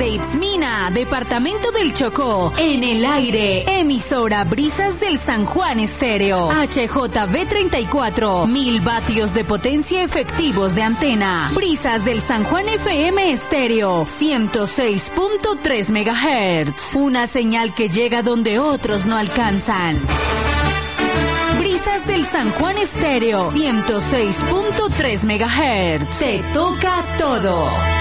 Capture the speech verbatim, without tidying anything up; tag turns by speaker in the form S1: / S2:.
S1: Desde Itzmina, departamento del Chocó, en el aire, emisora Brisas del San Juan Estéreo, H J V treinta y cuatro, mil vatios de potencia efectivos de antena. Brisas del San Juan F M Estéreo, ciento seis punto tres megahertz, una señal que llega donde otros no alcanzan. Brisas del San Juan Estéreo, ciento seis punto tres megahertz. Te toca todo.